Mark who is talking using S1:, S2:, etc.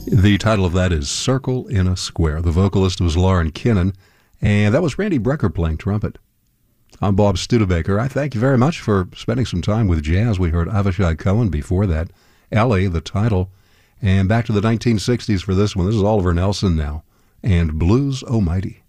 S1: The title of that is Circle in a Square. The vocalist was Lauren Kinnan, and that was Randy Brecker playing trumpet. I'm Bob Studebaker. I thank you very much for spending some time with jazz. We heard Avishai Cohen before that, Ellie, the title, and back to the 1960s for this one. This is Oliver Nelson now, and Blues Almighty.